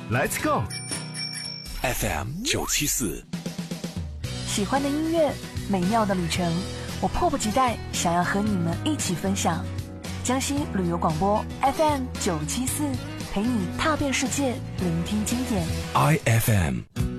Let's go FM 974， 喜欢的音乐，美妙的旅程，我迫不及待想要和你们一起分享。江西旅游广播 FM 974，陪你踏遍世界，聆听经典。 IFM